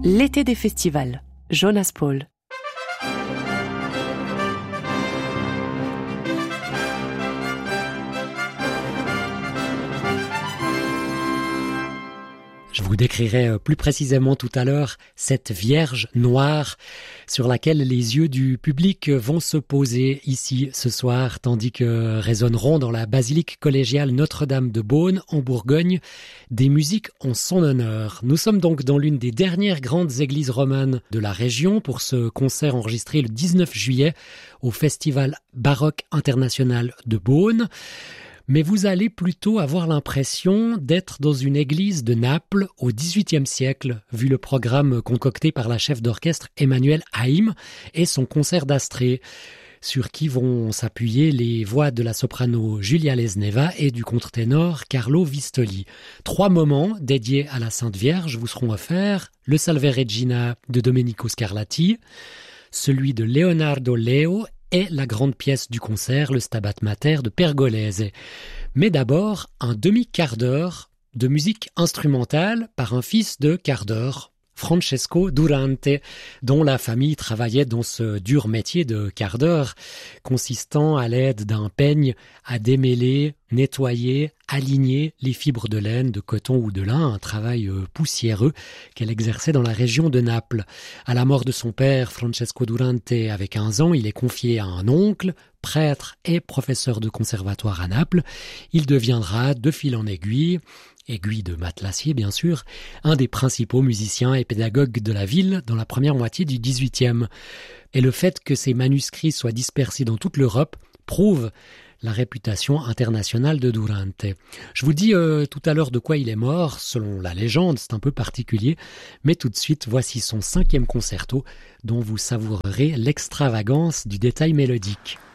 L'été des festivals, Jonas Paul. Je vous décrirai plus précisément tout à l'heure cette Vierge noire sur laquelle les yeux du public vont se poser ici ce soir, tandis que résonneront dans la basilique collégiale Notre-Dame de Beaune, en Bourgogne, des musiques en son honneur. Nous sommes donc dans l'une des dernières grandes églises romanes de la région pour ce concert enregistré le 19 juillet au Festival baroque international de Beaune. Mais vous allez plutôt avoir l'impression d'être dans une église de Naples au XVIIIe siècle, vu le programme concocté par la chef d'orchestre Emmanuel Haïm et son concert d'Astrée, sur qui vont s'appuyer les voix de la soprano Julia Lesneva et du contre-ténor Carlo Vistoli. 3 moments dédiés à la Sainte Vierge vous seront offerts: le Salve Regina de Domenico Scarlatti, celui de Leonardo Leo et la grande pièce du concert, le Stabat Mater de Pergolese. Mais d'abord, un demi-quart d'heure de musique instrumentale par un fils de quart d'heure, Francesco Durante, dont la famille travaillait dans ce dur métier de quart d'heure, consistant à l'aide d'un peigne à démêler, nettoyer, aligner les fibres de laine, de coton ou de lin, un travail poussiéreux qu'elle exerçait dans la région de Naples. À la mort de son père, Francesco Durante avait 15 ans, il est confié à un oncle, prêtre et professeur de conservatoire à Naples. Il deviendra, de fil en aiguille de matelassier bien sûr, un des principaux musiciens et pédagogues de la ville dans la première moitié du XVIIIe. Et le fait que ces manuscrits soient dispersés dans toute l'Europe prouve la réputation internationale de Durante. Je vous dis tout à l'heure de quoi il est mort, selon la légende, c'est un peu particulier, mais tout de suite, voici son 5e concerto, dont vous savourerez l'extravagance du détail mélodique.